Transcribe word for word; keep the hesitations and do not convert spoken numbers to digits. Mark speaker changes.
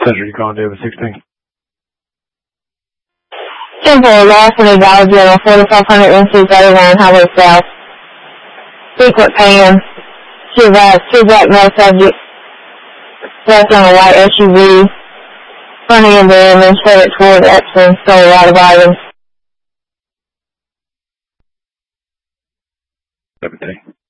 Speaker 1: Center, you calling David sixteen?
Speaker 2: Simple, Lawson and Dollar General, forty-five hundred N C thirty-nine Highway South. Secret pan. Two black, two black male subjects. Left on a white S U V. Front end damage, headed toward Epsom, stole a lot of items.
Speaker 1: seventeen.